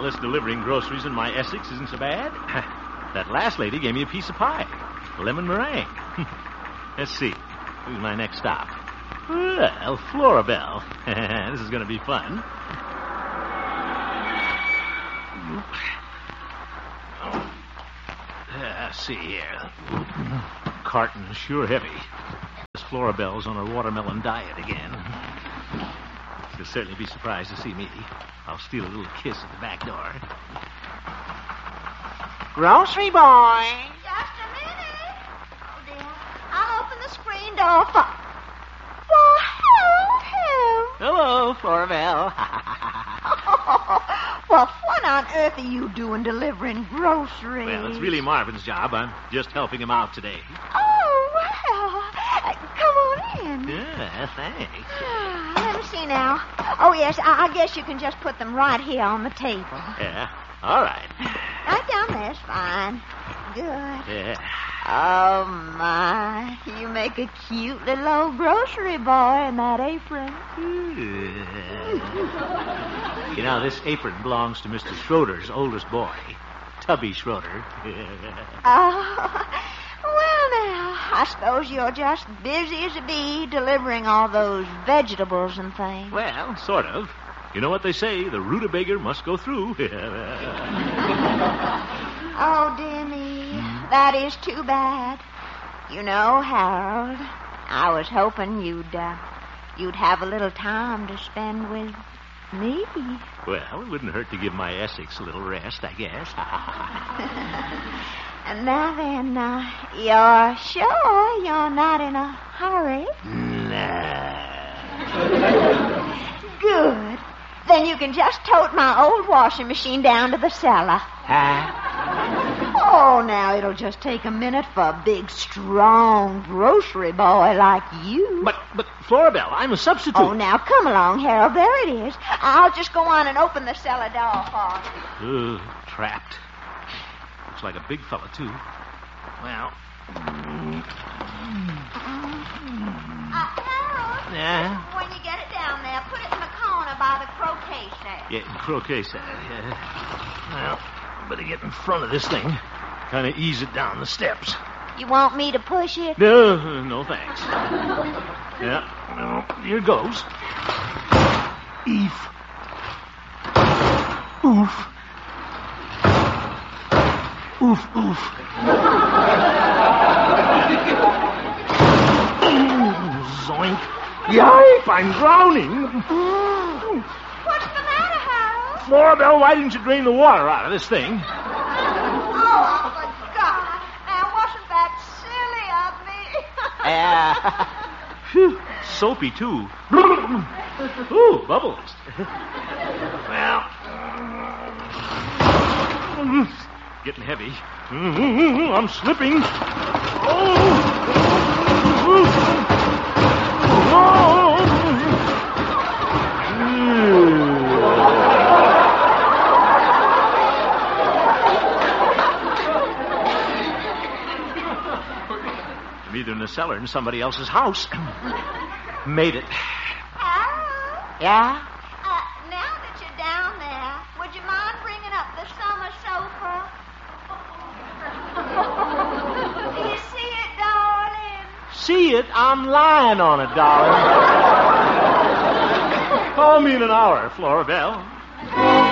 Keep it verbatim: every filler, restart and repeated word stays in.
this delivering groceries in my Essex isn't so bad. That last lady gave me a piece of pie. Lemon meringue. Let's see. Who's my next stop? Well, Florabelle. This is going to be fun. Uh, see here. Carton's sure heavy. This Florabelle's on her watermelon diet again. She'll certainly be surprised to see me. I'll steal a little kiss at the back door. Grocery boy. Just a minute. Oh, dear. I'll open the screen door for... Well, hello, Hello, Florabelle. Well, what on earth are you doing delivering groceries? Well, it's really Marvin's job. I'm just helping him out today. Oh, well. Uh, come on in. Yeah, thanks. Ah, let me see now. Oh, yes, I, I guess you can just put them right here on the table. Yeah, all right. Right down there's fine. Good. Yeah. Oh, my. You make a cute little old grocery boy in that apron. You know, this apron belongs to Mister Schroeder's oldest boy, Tubby Schroeder. Oh, well, now, I suppose you're just busy as a bee delivering all those vegetables and things. Well, sort of. You know what they say, the rutabaga must go through. Oh, dear me. That is too bad. You know, Harold, I was hoping you'd, uh, you'd have a little time to spend with me. Well, it wouldn't hurt to give my Essex a little rest, I guess. And now then, uh, you're sure you're not in a hurry? Nah. Good. Then you can just tote my old washing machine down to the cellar. Huh? Oh, now it'll just take a minute for a big, strong grocery boy like you. But, but, Florabelle, I'm a substitute. Oh, now come along, Harold. There it is. I'll just go on and open the cellar door for you. Ugh, trapped. Looks like a big fella, too. Well. Uh, Harold? Yeah? When you get it down there, put it in the corner by the croquet set. Yeah, croquet set. Yeah. Well, better get in front of this thing. Kind of ease it down the steps. You want me to push it? No, no thanks. Yeah, well, here goes. Eef. Oof. Oof, oof. Zoink. Yipe, I'm drowning. What's the matter, Harold? Florabelle, why didn't you drain the water out of this thing? Oh, my God. Now, wasn't that silly of me? Yeah. Phew, soapy, too. Ooh, bubbles. Well, getting heavy. I'm slipping. Oh. I'm either in the cellar or in somebody else's house. Made it. Harold? Yeah? Uh, now that you're down there, would you mind bringing up the summer sofa? Do you see it, darling? See it? I'm lying on it, darling. Call me in an hour, Florabelle.